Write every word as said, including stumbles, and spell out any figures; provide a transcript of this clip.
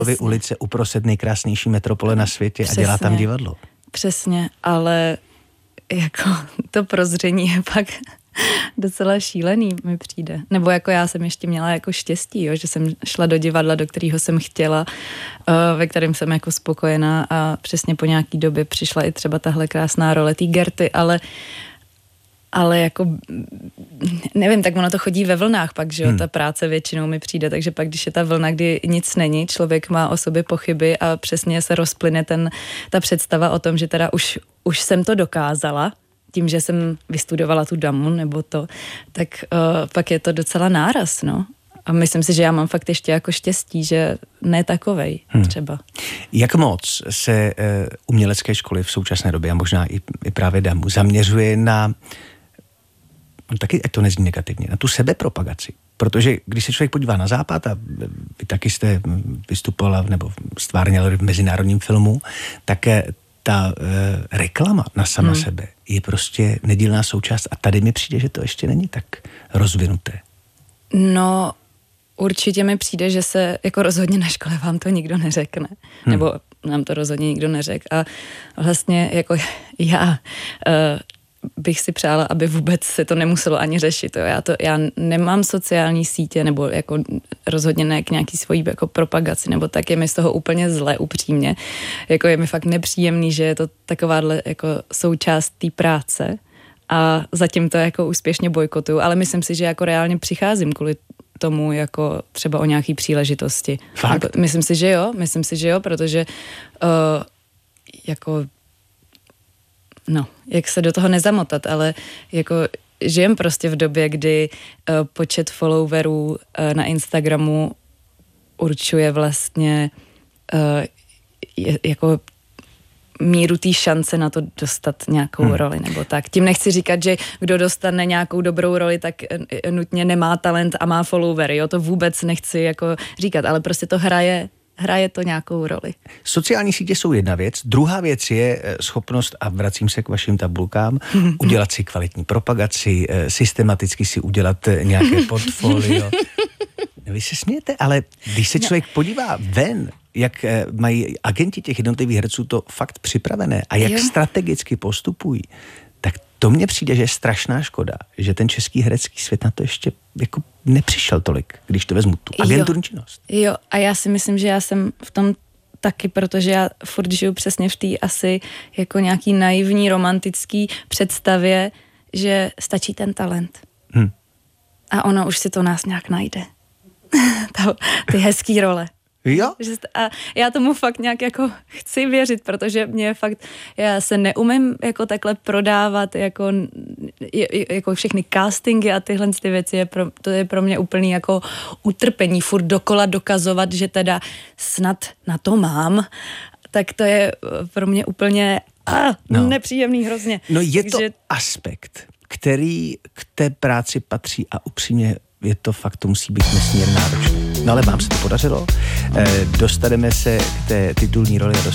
ulice uprostřed nejkrásnější metropole na světě. Přesně. A dělá tam divadlo. Přesně, ale jako to prozření je pak docela šílený, mi přijde. Nebo jako já jsem ještě měla jako štěstí, jo, že jsem šla do divadla, do kterého jsem chtěla, uh, ve kterém jsem jako spokojená a přesně po nějaký době přišla i třeba tahle krásná role té Gerty, ale ale jako, nevím, tak ono to chodí ve vlnách pak, že jo, hmm. ta práce většinou mi přijde, takže pak, když je ta vlna, kdy nic není, člověk má o sobě pochyby a přesně se rozplyne ten, ta představa o tom, že teda už, už jsem to dokázala, tím, že jsem vystudovala tu damu nebo to, tak uh, pak je to docela náraz, no. A myslím si, že já mám fakt ještě jako štěstí, že ne takovej hmm. třeba. Jak moc se uh, umělecké školy v současné době a možná i, i právě damu zaměřuje na, no taky ať to nezní negativně, na tu sebepropagaci? Protože když se člověk podívá na západ a vy taky jste vystupovala nebo stvárněla v mezinárodním filmu, tak ta uh, reklama na sama hmm. sebe je prostě nedílná součást a tady mi přijde, že to ještě není tak rozvinuté. No, určitě mi přijde, že se jako rozhodně na škole vám to nikdo neřekne. Hmm. Nebo nám to rozhodně nikdo neřekl. A vlastně jako já uh, bych si přála, aby vůbec se to nemuselo ani řešit. Jo. Já, to, já nemám sociální sítě, nebo jako rozhodně ne k nějaký svojí jako propagaci, nebo tak je mi z toho úplně zle, upřímně. Jako je mi fakt nepříjemný, že je to takováhle jako součást té práce a zatím to jako úspěšně bojkotuju, ale myslím si, že jako reálně přicházím kvůli tomu jako třeba o nějaký příležitosti. Fakt? Myslím si, že jo, myslím si, že jo, protože uh, jako no, jak se do toho nezamotat, ale jako žijem prostě v době, kdy uh, počet followerů uh, na Instagramu určuje vlastně uh, je, jako míru té šance na to dostat nějakou hmm. roli, nebo tak. Tím nechci říkat, že kdo dostane nějakou dobrou roli, tak nutně nemá talent a má followery, jo, to vůbec nechci jako říkat, ale prostě to hraje hraje to nějakou roli. Sociální sítě jsou jedna věc, druhá věc je schopnost, a vracím se k vašim tabulkám, udělat si kvalitní propagaci, systematicky si udělat nějaké portfolio. Vy se smějete, ale když se člověk podívá ven, jak mají agenti těch jednotlivých herců to fakt připravené a jak jo. strategicky postupují, tak to mně přijde, že je strašná škoda, že ten český herecký svět na to ještě jako nepřišel tolik, když to vezmu tu agenturní činnost. Jo, a já si myslím, že já jsem v tom taky, protože já furt žiju přesně v té asi jako nějaký naivní, romantický představě, že stačí ten talent. Hmm. A ono už si to nás nějak najde. Ty hezký role. Jo? A já tomu fakt nějak jako chci věřit, protože mě fakt, já se neumím jako takhle prodávat, jako, jako všechny castingy a tyhle ty věci, je pro, to je pro mě úplný jako utrpení, furt dokola dokazovat, že teda snad na to mám, tak to je pro mě úplně ah, no. nepříjemný hrozně. No je Takže... to aspekt, který k té práci patří a upřímně je to fakt, to musí být nesmírně náročné. No ale vám se to podařilo. E, dostaneme se k té titulní roli a